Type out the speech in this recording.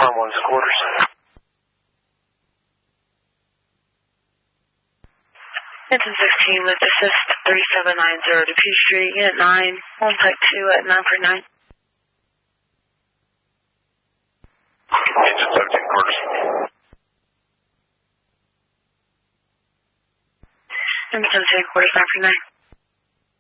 Farm 1's quarters. Engine 16 with assist 3790 to Peachtree, Unit 9, 1 Type 2 at 9 for 9. Engine 17 quarters. Engine 17 quarters, 9 for 9.